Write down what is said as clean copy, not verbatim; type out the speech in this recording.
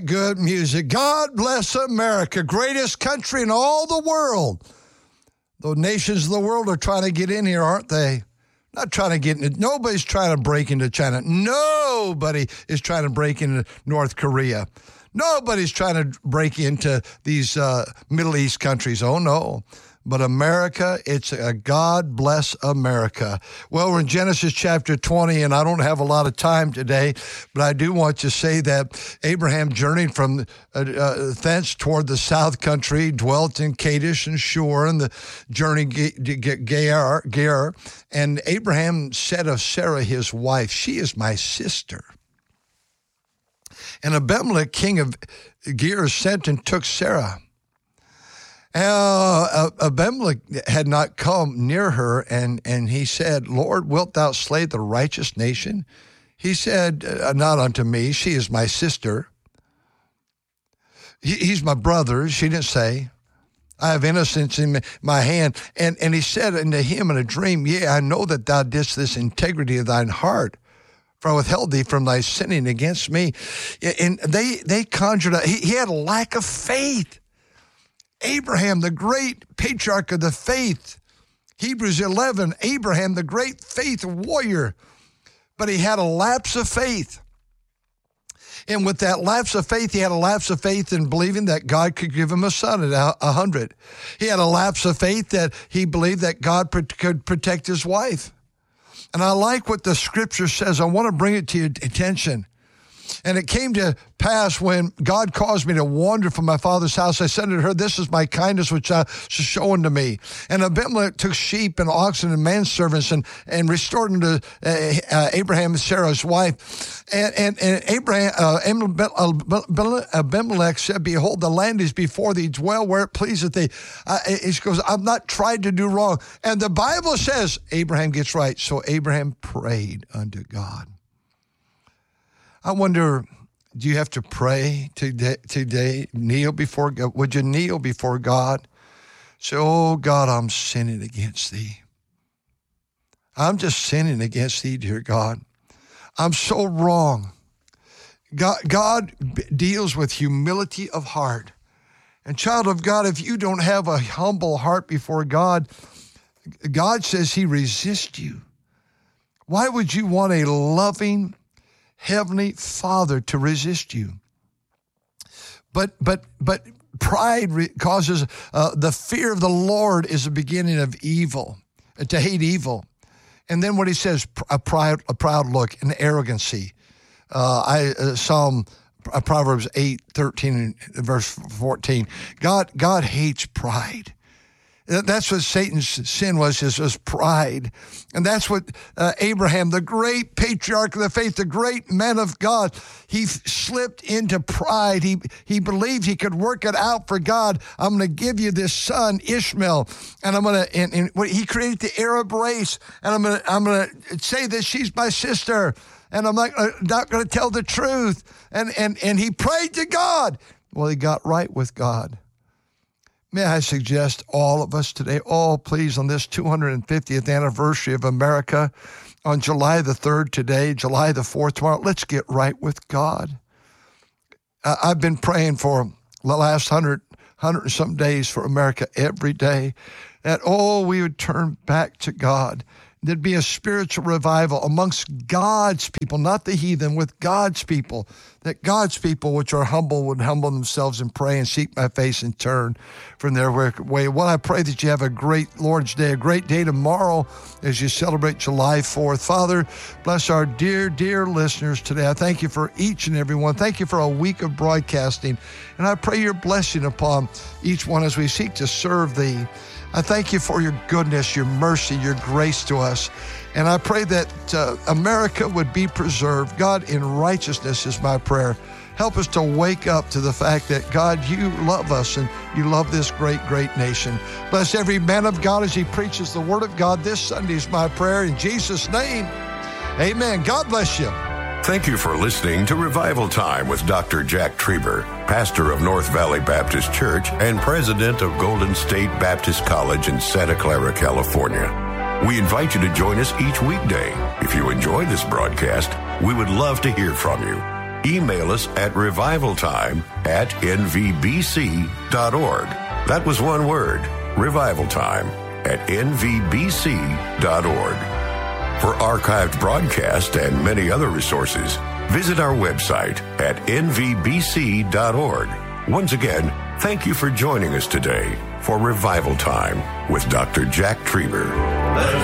Good music. God bless America, greatest country in all the world. The nations of the world are trying to get in here, aren't they? Not trying to get in. Nobody's trying to break into China. Nobody is trying to break into North Korea. Nobody's trying to break into these Middle East countries. Oh, no. But America, it's a God bless America. Well, we're in Genesis chapter 20, and I don't have a lot of time today, but I do want to say that Abraham journeyed from thence toward the south country, dwelt in Kadesh and Shur, and the journey to Gerar. And Abraham said of Sarah, his wife, "She is my sister." And Abimelech, king of Gerar, sent and took Sarah. Abimelech had not come near her, and he said, "Lord, wilt thou slay the righteous nation?" He said, "Not unto me. She is my sister." He's my brother. She didn't say. "I have innocence in my hand." And he said unto him in a dream, "Yea, I know that thou didst this integrity of thine heart, for I withheld thee from thy sinning against me." And they conjured up. He had a lack of faith. Abraham, the great patriarch of the faith. Hebrews 11, Abraham, the great faith warrior. But he had a lapse of faith. And with that lapse of faith, he had a lapse of faith in believing that God could give him a son at 100. He had a lapse of faith that he believed that God could protect his wife. And I like what the scripture says. I want to bring it to your attention. "And it came to pass when God caused me to wander from my father's house, I said unto her, This is my kindness which thou shalt show unto me. And Abimelech took sheep and oxen and manservants and restored unto Abraham and Sarah's wife. And Abimelech said, Behold, the land is before thee, dwell where it pleaseth thee." He goes, "I've not tried to do wrong." And the Bible says Abraham gets right. So Abraham prayed unto God. I wonder, do you have to pray today? Kneel before God? Would you kneel before God? Say, "Oh, God, I'm sinning against thee. I'm just sinning against thee, dear God. I'm so wrong." God deals with humility of heart. And child of God, if you don't have a humble heart before God, God says he resists you. Why would you want a loving Heavenly Father to resist you? But pride causes the fear of the Lord is the beginning of evil, to hate evil. And then what he says, a proud look, an arrogancy. Proverbs 8:13 verse 14. God hates pride. That's what Satan's sin was pride. And that's what Abraham, the great patriarch of the faith, the great man of God, he slipped into pride. He believed he could work it out for God. "I'm going to give you this son, Ishmael, and I'm going to," and he created the Arab race, and I'm going to say that she's my sister, and I'm not going to tell the truth. And he prayed to God. Well, he got right with God. May I suggest all of us today, please, on this 250th anniversary of America, on July the 3rd today, July the 4th tomorrow, let's get right with God. I've been praying for the last 100 and some days for America every day, that, we would turn back to God. There'd be a spiritual revival amongst God's people, not the heathen, with God's people, that God's people, which are humble, would humble themselves and pray and seek my face and turn from their wicked way. Well, I pray that you have a great Lord's Day, a great day tomorrow as you celebrate July 4th. Father, bless our dear, dear listeners today. I thank you for each and every one. Thank you for a week of broadcasting. And I pray your blessing upon each one as we seek to serve thee. I thank you for your goodness, your mercy, your grace to us. And I pray that America would be preserved. God, in righteousness is my prayer. Help us to wake up to the fact that, God, you love us and you love this great, great nation. Bless every man of God as he preaches the word of God. This Sunday is my prayer. In Jesus' name, amen. God bless you. Thank you for listening to Revival Time with Dr. Jack Trieber, pastor of North Valley Baptist Church and president of Golden State Baptist College in Santa Clara, California. We invite you to join us each weekday. If you enjoy this broadcast, we would love to hear from you. email us at revivaltime@nvbc.org. That was one word, revivaltime@nvbc.org. For archived broadcast and many other resources, visit our website at nvbc.org. Once again, thank you for joining us today for Revival Time with Dr. Jack Trieber.